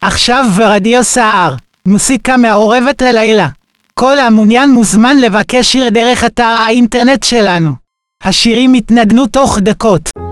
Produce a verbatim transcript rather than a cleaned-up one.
עכשיו ברדיו סער, מוסיקה מעורבת הלילה. כל המעוניין מוזמן לבקש שיר דרך אתר האינטרנט שלנו. השירים יתנגנו תוך דקות.